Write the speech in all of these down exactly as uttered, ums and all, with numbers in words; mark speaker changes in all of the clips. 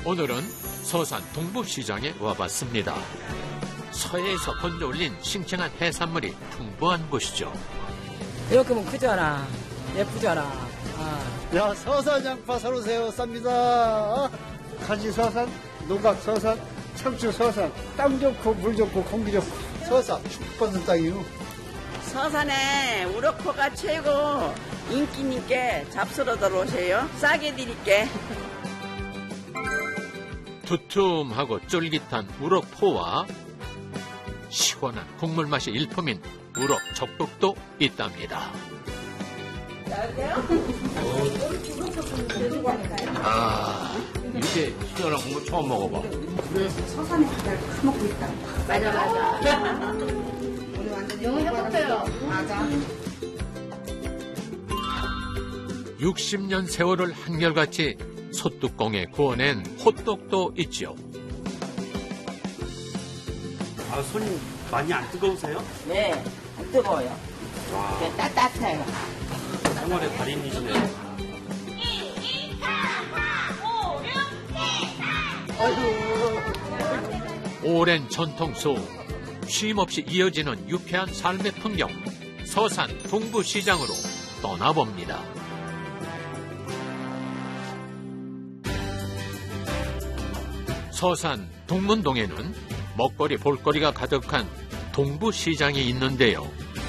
Speaker 1: 오늘은 서산 동부시장에 와봤습니다. 서해에서 건져올린 싱싱한 해산물이 풍부한 곳이죠.
Speaker 2: 이렇게면 크잖아. 예쁘잖아. 아.
Speaker 3: 야, 서산 양파 사오세요. 쌉니다. 가지 서산, 노각 서산, 참치 서산. 땅 좋고 물 좋고 공기 좋고 서산 축복받은 땅이요.
Speaker 4: 서산에 우럭포가 최고 인기님께 잡수러 들어오세요. 싸게 드릴게.
Speaker 1: 두툼하고 쫄깃한 우럭포와 시원한 국물 맛이 일품인 우럭 적국도 있답니다. 아, 이렇게 시원한 국물 처음 먹어봐.
Speaker 5: 서산에 가장 커먹고 있다.
Speaker 4: 맞아, 맞아.
Speaker 5: 너무 행복해요. 맞아.
Speaker 1: 육십 년 세월을 한결같이 솥뚜껑에 구워낸 호떡도 있지요.
Speaker 6: 아, 손이 많이 안 뜨거우세요?
Speaker 4: 네, 안 뜨거워요.
Speaker 6: 와,
Speaker 4: 네, 따뜻해요.
Speaker 6: 생활의 달인이시네요.
Speaker 1: 오랜 전통 속 쉼없이 이어지는 유쾌한 삶의 풍경, 서산 동부시장으로 떠나봅니다. 서산 동문동에는 먹거리 볼거리가 가득한 동부시장이 있는데요.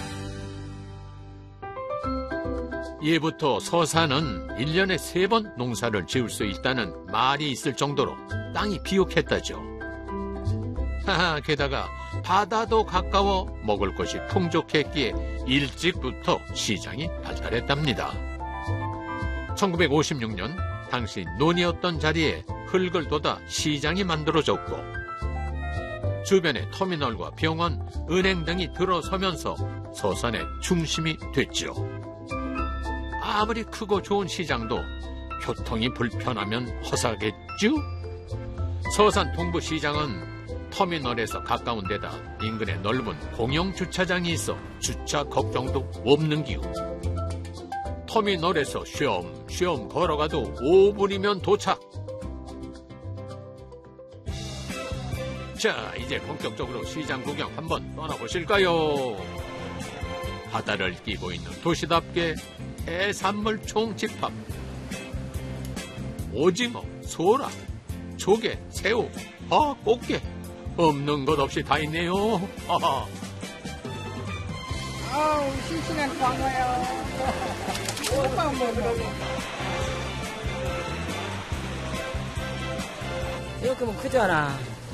Speaker 1: 예부터 서산은 일 년에 세 번 농사를 지을 수 있다는 말이 있을 정도로 땅이 비옥했다죠. 하하, 게다가 바다도 가까워 먹을 것이 풍족했기에 일찍부터 시장이 발달했답니다. 천구백오십육 년 당시 논이었던 자리에 흙을 돋아 시장이 만들어졌고 주변에 터미널과 병원, 은행 등이 들어서면서 서산의 중심이 됐죠. 아무리 크고 좋은 시장도 교통이 불편하면 허사겠죠? 서산 동부시장은 터미널에서 가까운 데다 인근에 넓은 공영주차장이 있어 주차 걱정도 없는 기후. 터미널에서 쉬엄쉬엄 걸어가도 오 분이면 도착. 자, 이제 본격적으로 시장 구경 한번 떠나보실까요? 바다를 끼고 있는 도시답게 해산물 총집합. 오징어, 소라, 조개, 새우, 아, 꽃게. 없는 것 없이 다 있네요. 아하.
Speaker 2: 아우, 싱싱한 광어요. 오빠 먹으라고. 이렇게면 크잖아.